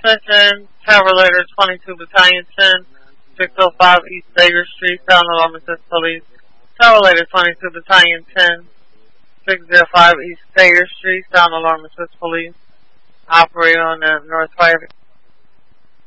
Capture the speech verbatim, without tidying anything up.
Attention, Traveler twenty-two Battalion ten, six oh five East Baker Street, South Alarm Assist Police. Traveler twenty-two Battalion ten, six oh five East Baker Street, South Alarm Assist Police. Operator on the North Fire